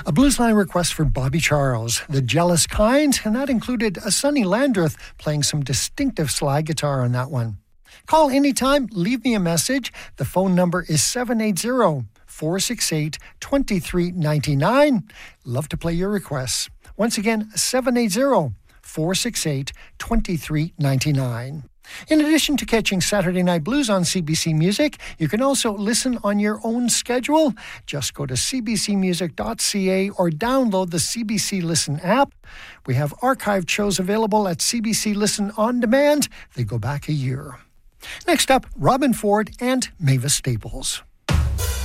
A blues line request for Bobby Charles, The Jealous Kind, and that included a Sonny Landreth playing some distinctive slide guitar on that one. Call anytime, leave me a message. The phone number is 780-468-2399. Love to play your requests. Once again, 780-468-2399. In addition to catching Saturday Night Blues on CBC Music, you can also listen on your own schedule. Just go to cbcmusic.ca or download the CBC Listen app. We have archived shows available at CBC Listen On Demand. They go back a year. Next up, Robin Ford and Mavis Staples.